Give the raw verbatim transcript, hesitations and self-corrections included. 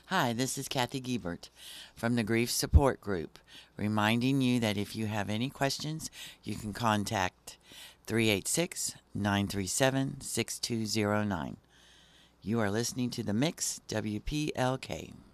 Hi, this is Kathy Giebert from the Grief Support Group, reminding you that if you have any questions, you can contact three eight six, nine three seven, six two zero nine. You are listening to The Mix, W P L K.